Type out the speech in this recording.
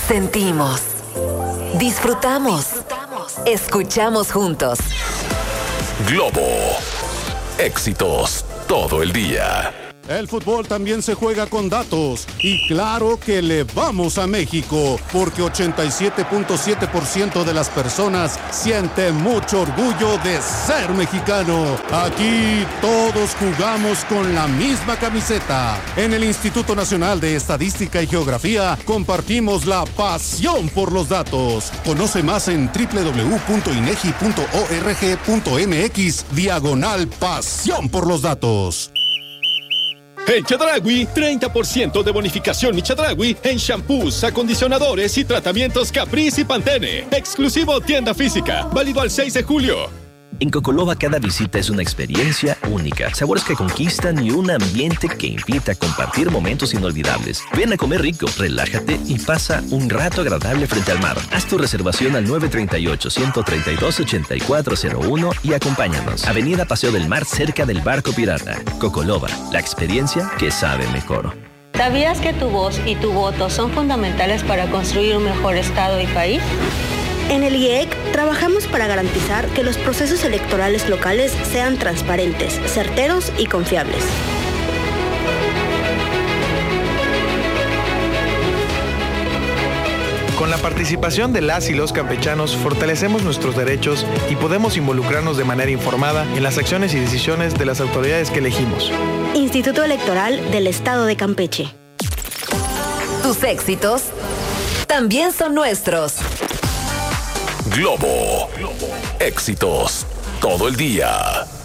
Sentimos, disfrutamos, escuchamos juntos. Globo. Éxitos todo el día. El fútbol también se juega con datos y claro que le vamos a México porque 87.7% de las personas sienten mucho orgullo de ser mexicano. Aquí todos jugamos con la misma camiseta. En el Instituto Nacional de Estadística y Geografía compartimos la pasión por los datos. Conoce más en www.inegi.org.mx/pasión por los datos. En Chedraui, 30% de bonificación Chedraui en shampoos, acondicionadores y tratamientos Caprice y Pantene. Exclusivo tienda física, válido al 6 de julio. En Cocoloba cada visita es una experiencia única, sabores que conquistan y un ambiente que invita a compartir momentos inolvidables. Ven a comer rico, relájate y pasa un rato agradable frente al mar. Haz tu reservación al 938-132-8401 y acompáñanos. Avenida Paseo del Mar, cerca del Barco Pirata. Cocoloba, la experiencia que sabe mejor. ¿Sabías que tu voz y tu voto son fundamentales para construir un mejor Estado y país? En el IEC trabajamos para garantizar que los procesos electorales locales sean transparentes, certeros y confiables. Con la participación de las y los campechanos fortalecemos nuestros derechos y podemos involucrarnos de manera informada en las acciones y decisiones de las autoridades que elegimos. Instituto Electoral del Estado de Campeche. Tus éxitos también son nuestros. Globo. Éxitos todo el día.